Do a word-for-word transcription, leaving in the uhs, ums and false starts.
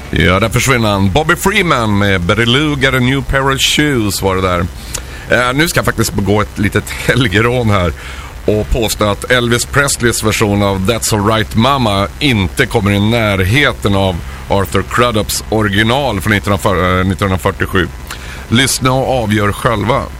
Ja, där försvinner han. Bobby Freeman med Betty Lou Got a New Pair of Shoes var det där. Eh, nu ska jag faktiskt begå ett litet helgerån här och påstå att Elvis Presleys version av That's Alright Mama inte kommer i närheten av Arthur Crudups original från nittonhundrafyrtiosju. Lyssna och avgör själva.